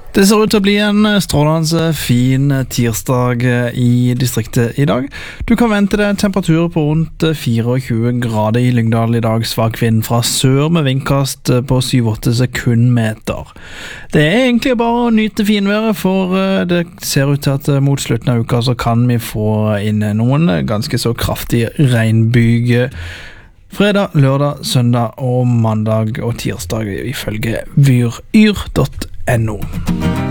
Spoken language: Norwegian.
Det ser ut til å bli en strålende fin tirsdag i distriktet i dag. Du kan vente deg temperatur på rundt 24 grader i Lyngdal i dag, svak vind fra sør med vindkast på 7-8 sekundmeter. Det er egentlig bare å nyte finværet, for det ser ut til at mot slutten av uka så kan vi få inn noen ganske så kraftige regnbyger fredag, lørdag, søndag og mandag og tirsdag ifølge vyryr.no.